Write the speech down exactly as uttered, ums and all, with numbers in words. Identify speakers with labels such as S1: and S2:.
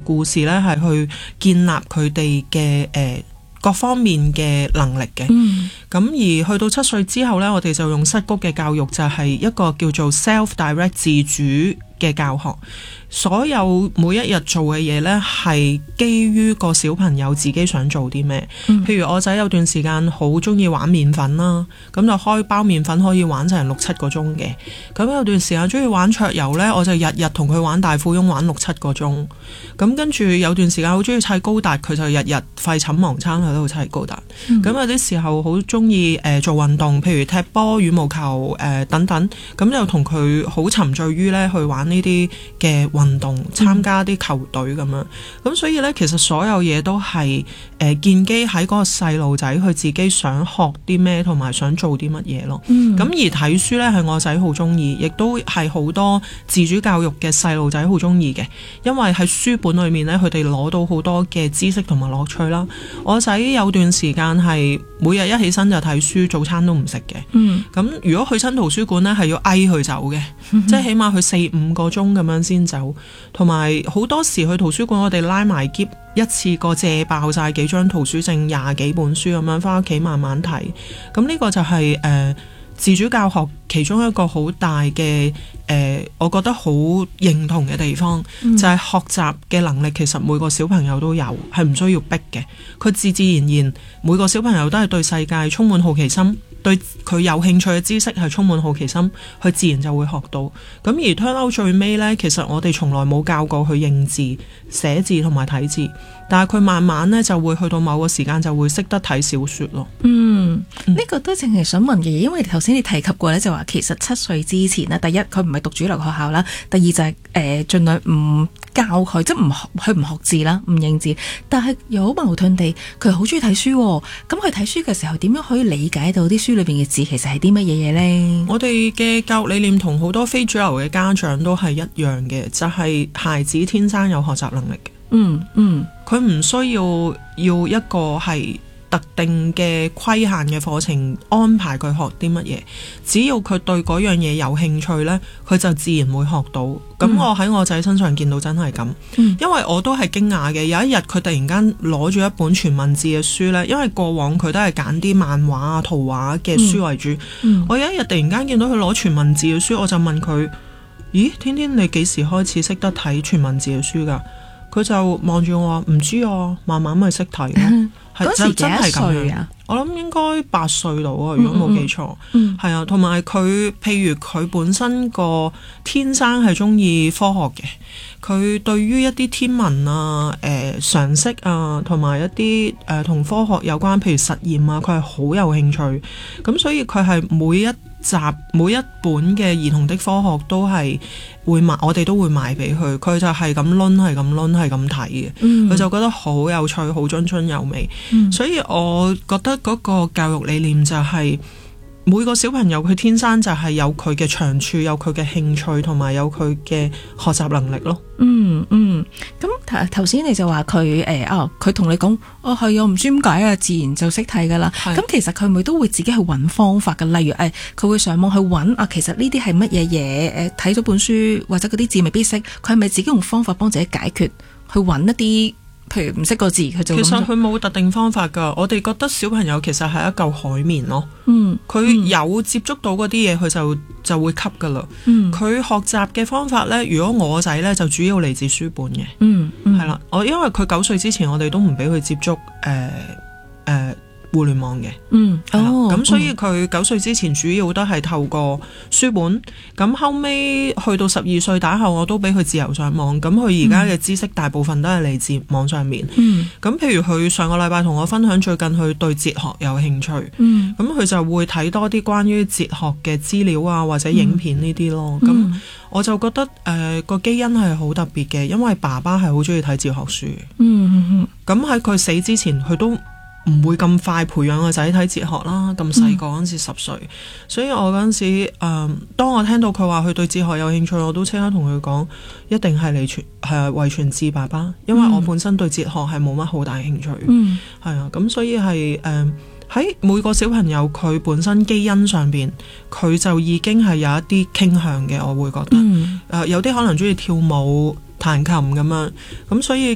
S1: 故事咧，係去建立佢哋嘅誒各方面嘅能力嘅。嗯，咁而去到七歲之後咧，我哋就用失谷嘅教育，就係一個叫做 self-direct 自主嘅教學。所有每一日做嘅嘢呢，係基於個小朋友自己想做啲咩。嗯、譬如我仔有段時間好中意玩麵粉啦，咁就開包麵粉可以玩成六七個鐘嘅。咁有段時間中意玩桌遊呢，我就日日同佢玩大富翁玩六七個鐘。咁跟住有段時間好中意砌高達，佢就日日廢寢忘餐喺度砌高達。咁、嗯、有啲時候好中意誒做運動，譬如踢波、羽毛球誒、呃、等等，咁就同佢好沉醉於呢去玩呢啲嘅運動，參加啲球隊咁樣，咁、嗯、所以呢，其實所有嘢都係誒、呃、建基喺嗰個細路仔佢自己想學啲咩，同埋想做啲乜嘢咯。咁、嗯、而睇書呢，係我仔好中意，亦都係好多自主教育嘅細路仔好中意嘅，因為喺書本裏面呢，佢哋攞到好多嘅知識同埋樂趣啦。我仔有段時間係每日一起身就睇書，早餐都唔食嘅。咁、嗯、如果去親圖書館呢，係要挨佢走嘅，嗯、即係起碼去四五個鐘咁樣先走。同埋好多時去圖書館，我哋拉埋篋一次過借爆晒幾張圖書證，廿幾本書咁樣翻屋企慢慢睇。咁呢個就係、是、誒、呃、自主教學其中一個好大嘅誒、呃，我覺得好認同嘅地方，嗯、就係學習嘅能力其實每個小朋友都有，係唔需要逼嘅。佢自自然然每個小朋友都係對世界充滿好奇心，對佢有興趣嘅知識係充滿好奇心，佢自然就會學到。咁而 turn out 最尾呢，其實我哋從來冇教過佢認字、寫字同埋睇字，但係佢慢慢呢就會去到某個時間就會識得睇小說咯。嗯，呢、
S2: 嗯這個都淨係想問嘅嘢，因為頭先你提及過呢，就話其實七歲之前呢，第一佢唔係讀主流學校啦，第二就係誒盡量唔教佢，即係唔學佢唔學字啦，唔認字，但係又好矛盾地，佢好中意睇書。咁佢睇書嘅時候，點樣可以理解到啲書裏邊嘅字其實係啲乜嘢嘢呢？
S1: 我哋嘅教育理念同好多非主流嘅家長都係一樣嘅，就係、是、孩子天生有學習能力嘅。嗯嗯，佢唔需要要一個係特定嘅規限嘅課程安排佢學啲乜嘢，只要佢對嗰樣嘢有興趣呢，佢就自然會學到。咁、嗯、我喺我仔身上見到真係咁，嗯、因為我都係驚訝嘅。有一日佢突然間攞住一本全文字嘅書呢，因為過往佢都係揀啲漫畫啊、圖畫嘅書為主。嗯嗯、我有一日突然間見到佢攞全文字嘅書，我就問佢：咦，天天你幾時開始識得睇全文字嘅書㗎？佢就望住我話：唔知啊，慢慢咪識睇咯。
S2: 嗰時幾多歲啊？
S1: 我諗應該八歲到啊，如果冇記錯。係、嗯嗯、啊，同埋佢，譬如佢本身個天生係中意科學嘅，佢對於一啲天文啊、誒、呃、常識啊，同埋一啲誒同科學有關，譬如實驗啊，佢係好有興趣。咁所以佢係每一集每一本嘅兒童的科學都係會買，我哋都會買俾佢。佢就係咁掄，係咁掄，係咁睇嘅。佢、嗯、就覺得好有趣，好津津有味。嗯、所以我覺得嗰個教育理念就係、是、每個小朋友佢天生就係有佢嘅長處，有佢嘅興趣，同埋有佢嘅學習能力咯。
S2: 嗯嗯，咁頭先你就話佢誒啊，佢同你講哦係啊，唔知點解啊，自然就識睇噶啦。咁是其實佢咪都會自己去揾方法噶，例如誒佢、哎、會上網去揾啊，其實呢啲係乜嘢嘢？誒睇咗本書或者嗰啲字未必識，佢係咪自己用方法幫自己解決，去揾一啲？譬如唔識個字，佢就
S1: 其實佢冇特定方法㗎。我哋覺得小朋友其實係一嚿海綿咯。
S2: 嗯，
S1: 佢有接觸到嗰啲嘢，佢就就會吸㗎啦。嗯，佢學習嘅方法呢，如果我仔呢，就主要嚟自書本嘅。嗯，係啦，我因為佢九歲之前，我哋都唔俾佢接觸誒誒。呃呃互聯網嘅，嗯，哦，咁所以佢九歲之前主要都係透過書本，咁後尾去到十二歲打後，我都俾佢自由上網，咁佢而家嘅知識大部分都係嚟自網上面，嗯，咁譬如佢上個禮拜同我分享最近佢對哲學有興趣，嗯，咁佢就會睇多啲關於哲學嘅資料啊或者影片呢啲咯，咁、嗯、我就覺得誒個、呃、基因係好特別嘅，因為爸爸係好中意睇哲學書嘅，嗯，咁喺佢死之前佢都唔會咁快培養個仔睇哲學啦，咁細個嗰陣時十歲，嗯、所以我嗰陣時誒、呃，當我聽到佢話佢對哲學有興趣，我都即刻同佢講，一定係嚟傳係遺傳至爸爸，因為我本身對哲學係冇乜好大興趣，嗯，係啊，咁所以係誒喺每個小朋友佢本身基因上邊，佢就已經係有一啲傾向嘅，我會覺得，誒、嗯呃、有啲可能中意跳舞、彈琴咁樣，咁所以